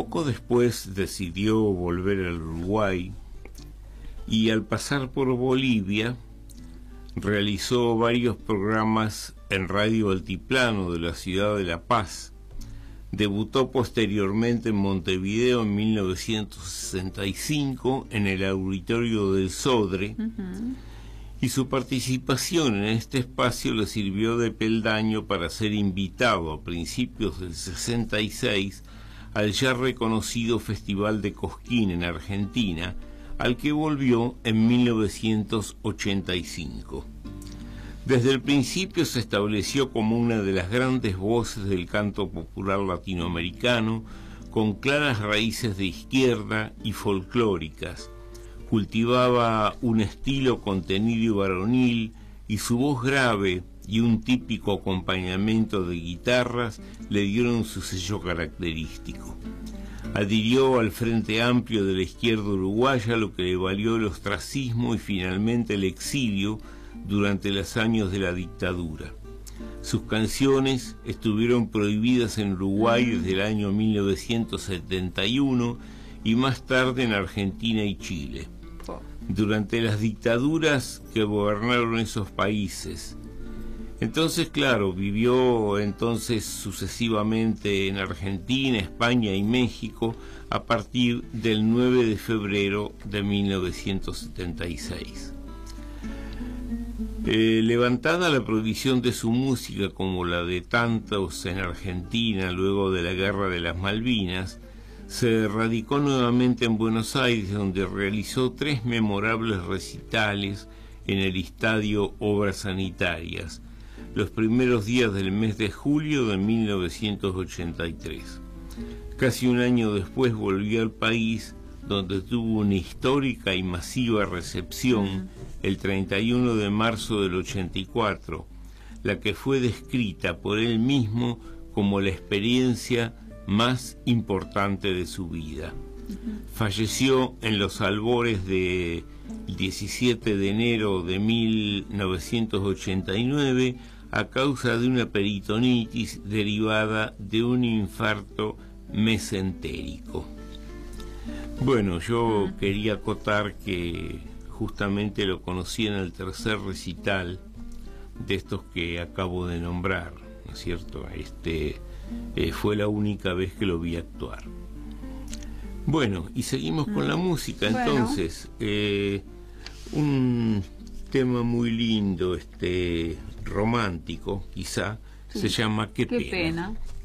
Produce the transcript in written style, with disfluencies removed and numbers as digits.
Poco después decidió volver al Uruguay y al pasar por Bolivia realizó varios programas en Radio Altiplano de la ciudad de La Paz. Debutó posteriormente en Montevideo en 1965 en el Auditorio del Sodre, y su participación en este espacio le sirvió de peldaño para ser invitado a principios del 66 al ya reconocido Festival de Cosquín en Argentina, al que volvió en 1985. Desde el principio se estableció como una de las grandes voces del canto popular latinoamericano, con claras raíces de izquierda y folclóricas. Cultivaba un estilo contenido y varonil, y su voz grave y un típico acompañamiento de guitarras le dieron su sello característico. Adhirió al Frente Amplio de la izquierda uruguaya, lo que le valió el ostracismo y finalmente el exilio durante los años de la dictadura. Sus canciones estuvieron prohibidas en Uruguay desde el año 1971 y más tarde en Argentina y Chile. Durante las dictaduras que gobernaron esos países. Entonces, claro, vivió entonces sucesivamente en Argentina, España y México a partir del 9 de febrero de 1976. Levantada la prohibición de su música, como la de tantos en Argentina luego de la Guerra de las Malvinas, se radicó nuevamente en Buenos Aires, donde realizó 3 memorables recitales en el Estadio Obras Sanitarias, los primeros días del mes de julio de 1983. Casi un año después volvió al país, donde tuvo una histórica y masiva recepción el 31 de marzo del 84, la que fue descrita por él mismo como la experiencia más importante de su vida. Falleció en los albores del 17 de enero de 1989 a causa de una peritonitis derivada de un infarto mesentérico. Bueno, yo quería acotar que justamente lo conocí en el tercer recital de estos que acabo de nombrar, ¿no es cierto? Fue la única vez que lo vi actuar. Bueno, y seguimos con la música. Bueno. Entonces, un tema muy lindo, romántico quizá, se llama Qué pena.